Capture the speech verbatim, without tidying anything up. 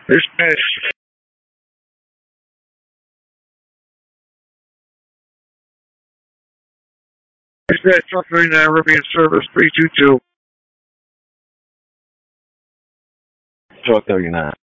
Dispatch. Dispatch truck thirty-nine, Rivian service three two two. Truck thirty-nine.